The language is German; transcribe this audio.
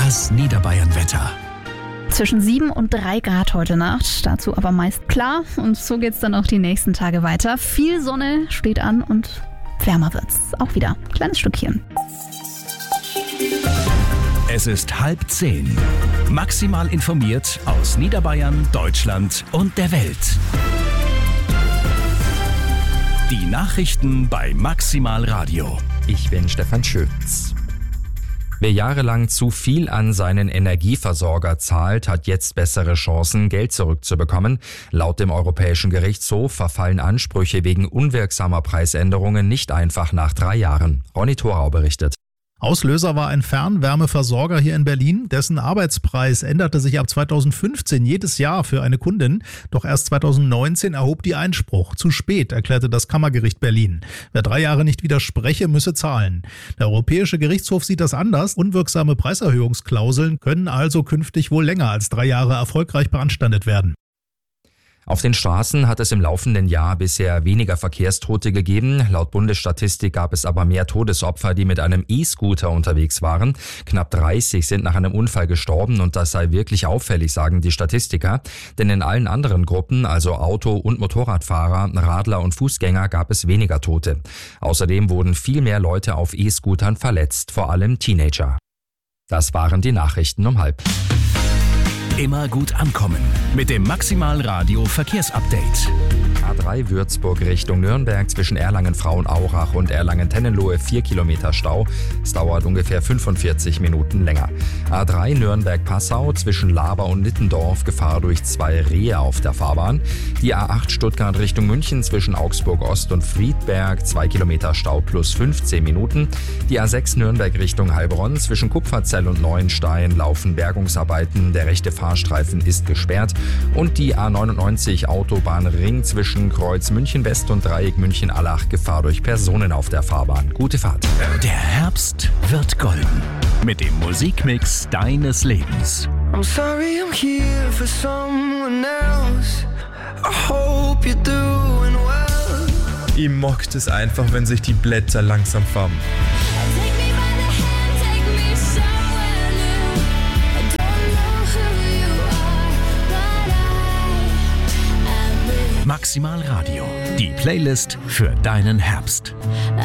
Das Niederbayern-Wetter. Zwischen 7 und 3 Grad heute Nacht, dazu aber meist klar und so geht's dann auch die nächsten Tage weiter. Viel Sonne steht an und wärmer wird's auch wieder. Kleines Stückchen. Es ist 9:30. Maximal informiert aus Niederbayern, Deutschland und der Welt. Die Nachrichten bei Maximal Radio. Ich bin Stefan Schütz. Wer jahrelang zu viel an seinen Energieversorger zahlt, hat jetzt bessere Chancen, Geld zurückzubekommen. Laut dem Europäischen Gerichtshof verfallen Ansprüche wegen unwirksamer Preisänderungen nicht einfach nach 3 Jahren. Ronny Thorau berichtet. Auslöser war ein Fernwärmeversorger hier in Berlin. Dessen Arbeitspreis änderte sich ab 2015 jedes Jahr für eine Kundin. Doch erst 2019 erhob die Einspruch. Zu spät, erklärte das Kammergericht Berlin. Wer 3 Jahre nicht widerspreche, müsse zahlen. Der Europäische Gerichtshof sieht das anders. Unwirksame Preiserhöhungsklauseln können also künftig wohl länger als 3 Jahre erfolgreich beanstandet werden. Auf den Straßen hat es im laufenden Jahr bisher weniger Verkehrstote gegeben. Laut Bundesstatistik gab es aber mehr Todesopfer, die mit einem E-Scooter unterwegs waren. Knapp 30 sind nach einem Unfall gestorben und das sei wirklich auffällig, sagen die Statistiker. Denn in allen anderen Gruppen, also Auto- und Motorradfahrer, Radler und Fußgänger, gab es weniger Tote. Außerdem wurden viel mehr Leute auf E-Scootern verletzt, vor allem Teenager. Das waren die Nachrichten um 9:30. Immer gut ankommen mit dem Maximal Radio Verkehrsupdate. A3 Würzburg Richtung Nürnberg zwischen Erlangen-Frauenaurach und Erlangen-Tennenlohe 4 Kilometer Stau. Es dauert ungefähr 45 Minuten länger. A3 Nürnberg-Passau zwischen Laber und Nittendorf Gefahr durch 2 Rehe auf der Fahrbahn. Die A8 Stuttgart Richtung München zwischen Augsburg-Ost und Friedberg 2 Kilometer Stau plus 15 Minuten. Die A6 Nürnberg Richtung Heilbronn zwischen Kupferzell und Neuenstein laufen Bergungsarbeiten. Der rechte Fahrstreifen ist gesperrt. Und die A99 Autobahnring zwischen Kreuz München West und Dreieck München Allach Gefahr durch Personen auf der Fahrbahn. Gute Fahrt. Der Herbst wird golden mit dem Musikmix deines Lebens. I'm sorry I'm here for someone else. I hope you're doing well. Ich mag es einfach, wenn sich die Blätter langsam färben. Maximal Radio, die Playlist für deinen Herbst.